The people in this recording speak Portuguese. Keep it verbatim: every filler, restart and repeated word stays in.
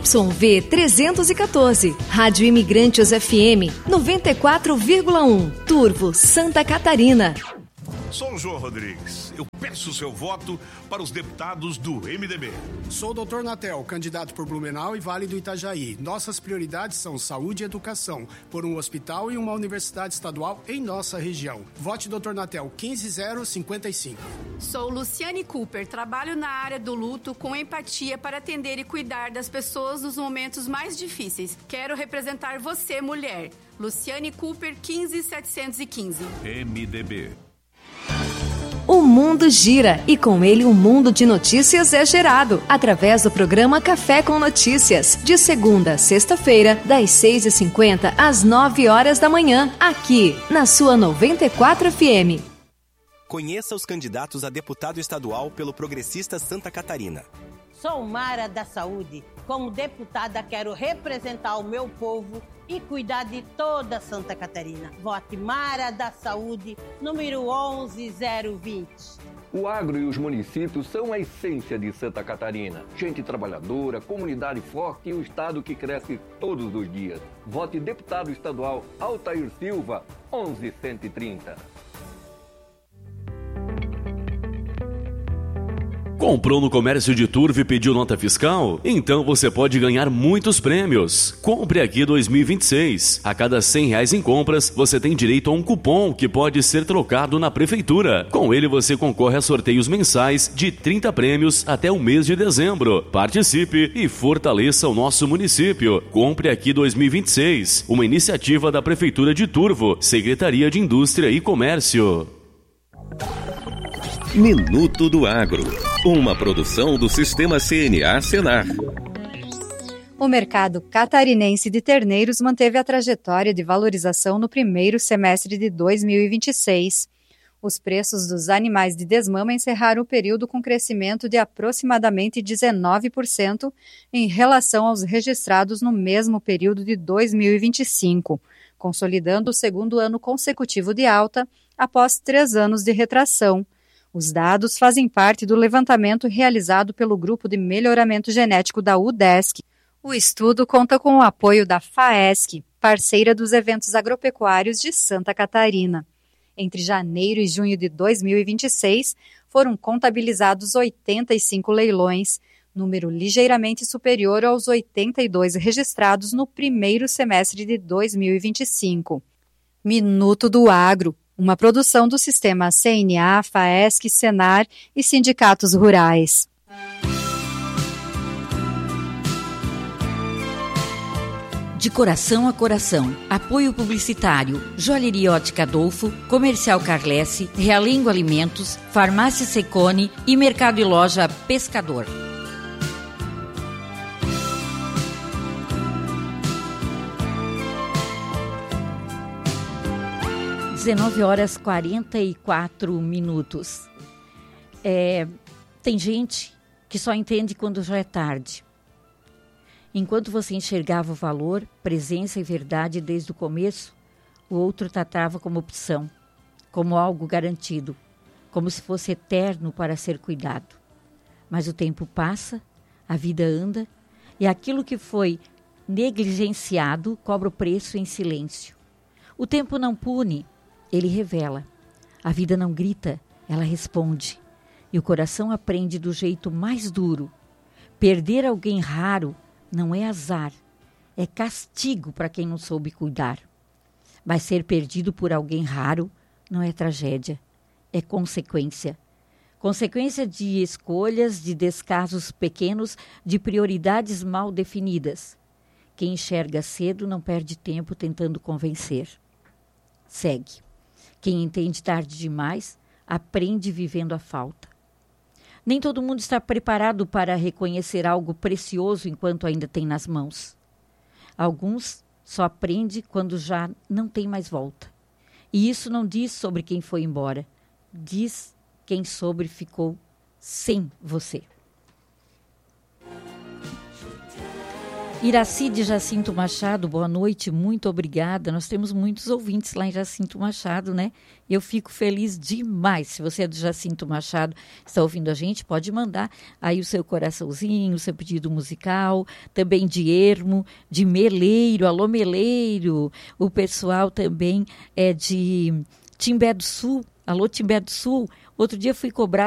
Y V trezentos e quatorze. Rádio Imigrantes F M noventa e quatro vírgula um. Turvo, Santa Catarina. Sou o João Rodrigues. Eu peço o seu voto para os deputados do M D B. Sou o doutor Natel, candidato por Blumenau e Vale do Itajaí. Nossas prioridades são saúde e educação, por um hospital e uma universidade estadual em nossa região. Vote doutor Natel, quinze zero cinquenta e cinco. Sou Luciane Cooper, trabalho na área do luto com empatia para atender e cuidar das pessoas nos momentos mais difíceis. Quero representar você, mulher. Luciane Cooper, quinze setecentos e quinze. M D B. O mundo gira e com ele um mundo de notícias é gerado através do programa Café com Notícias, de segunda a sexta-feira, das seis e cinquenta às nove horas da manhã, aqui na sua noventa e quatro F M. Conheça os candidatos a deputado estadual pelo Progressista Santa Catarina. Sou Mara da Saúde. Como deputada, quero representar o meu povo e cuidar de toda Santa Catarina. Vote Mara da Saúde, número onze zero vinte. O agro e os municípios são a essência de Santa Catarina. Gente trabalhadora, comunidade forte e um estado que cresce todos os dias. Vote deputado estadual Altair Silva, onze cento e trinta. Comprou no comércio de Turvo e pediu nota fiscal? Então você pode ganhar muitos prêmios. Compre aqui dois mil e vinte e seis. A cada cem reais em compras, você tem direito a um cupom que pode ser trocado na prefeitura. Com ele você concorre a sorteios mensais de trinta prêmios até o mês de dezembro. Participe e fortaleça o nosso município. Compre aqui dois mil e vinte e seis. Uma iniciativa da Prefeitura de Turvo, Secretaria de Indústria e Comércio. Minuto do Agro, uma produção do Sistema C N A Senar. O mercado catarinense de terneiros manteve a trajetória de valorização no primeiro semestre de dois mil e vinte e seis. Os preços dos animais de desmama encerraram o período com crescimento de aproximadamente dezenove por cento em relação aos registrados no mesmo período de dois mil e vinte e cinco, consolidando o segundo ano consecutivo de alta após três anos de retração. Os dados fazem parte do levantamento realizado pelo Grupo de Melhoramento Genético da U D E S C. O estudo conta com o apoio da FAESC, parceira dos eventos agropecuários de Santa Catarina. Entre janeiro e junho de dois mil e vinte e seis, foram contabilizados oitenta e cinco leilões, número ligeiramente superior aos oitenta e dois registrados no primeiro semestre de dois mil e vinte e cinco. Minuto do Agro, uma produção do Sistema C N A, FAESC, Senar e sindicatos rurais. De coração a coração. Apoio publicitário. Joalheria Ótica Adolfo, Comercial Carlesse, Realengo Alimentos, Farmácia Secone e Mercado e Loja Pescador. dezenove horas e quarenta e quatro minutos. É, tem gente que só entende quando já é tarde. Enquanto você enxergava o valor, presença e verdade desde o começo, o outro tratava como opção, como algo garantido, como se fosse eterno para ser cuidado. Mas o tempo passa, a vida anda, e aquilo que foi negligenciado cobra o preço em silêncio. O tempo não pune, ele revela. A vida não grita, ela responde. E o coração aprende do jeito mais duro. Perder alguém raro não é azar, é castigo para quem não soube cuidar. Mas ser perdido por alguém raro não é tragédia, é consequência. Consequência de escolhas, de descasos pequenos, de prioridades mal definidas. Quem enxerga cedo não perde tempo tentando convencer. Segue. Quem entende tarde demais, aprende vivendo a falta. Nem todo mundo está preparado para reconhecer algo precioso enquanto ainda tem nas mãos. Alguns só aprendem quando já não tem mais volta. E isso não diz sobre quem foi embora, diz quem sobre ficou sem você. Iraci de Jacinto Machado, boa noite, muito obrigada. Nós temos muitos ouvintes lá em Jacinto Machado, né? Eu fico feliz demais. Se você é do Jacinto Machado, está ouvindo a gente, pode mandar aí o seu coraçãozinho, o seu pedido musical, também de Ermo, de Meleiro, alô Meleiro, o pessoal também é de Timbé do Sul, alô Timbé do Sul. Outro dia fui cobrar